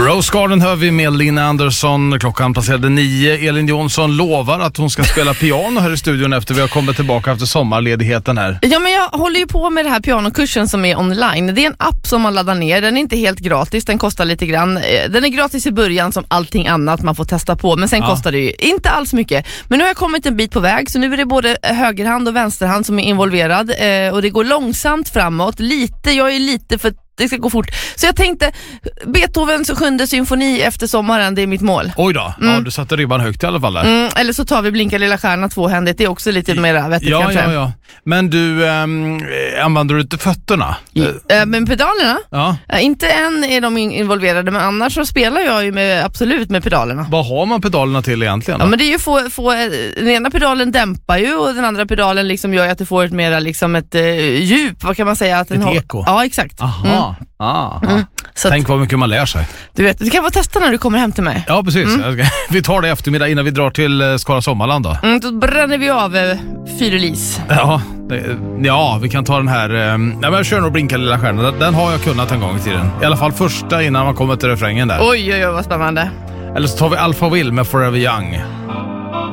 Rose Garden hör vi med Lina Andersson. Klockan passerade 9. Elin Jonsson lovar att hon ska spela piano här i studion efter vi har kommit tillbaka efter sommarledigheten här. Ja, men jag håller ju på med det här pianokursen som är online. Det är en app som man laddar ner. Den är inte helt gratis, den kostar lite grann. Den är gratis i början som allting annat man får testa på. Men sen kostar det ju inte alls mycket. Men nu har jag kommit en bit på väg. Så nu är det både högerhand och vänsterhand som är involverad. Och det går långsamt framåt. Jag är lite för det ska gå fort. Så jag tänkte Beethovens 7:e symfoni efter sommaren, det är mitt mål. Oj då, ja, du satte ribban högt i alla fall där. Eller så tar vi Blinka lilla stjärna tvåhändigt. Det är också lite mer vettigt kanske. Ja. Men du, använder du inte fötterna? Men pedalerna? Ja. Inte än är de involverade, men annars så spelar jag ju absolut med pedalerna. Vad har man pedalerna till egentligen då? Ja, men det är ju få den ena pedalen dämpar ju och den andra pedalen liksom gör att du får ett mera liksom ett djup, vad kan man säga? Att ett eko? Ja, exakt. Aha. Så tänk vad mycket man lär sig. Du kan få testa när du kommer hem till mig. Ja, precis. Vi tar det eftermiddag innan vi drar till Skara Sommarland då. Då bränner vi av Fyrelis. Ja, vi kan ta den här. Men jag kör nog Blinka lilla stjärna. Den har jag kunnat en gång i tiden. I alla fall första innan man kommer till refrängen där. Oj, vad spännande. Eller så tar vi Alpha Will med Forever Young.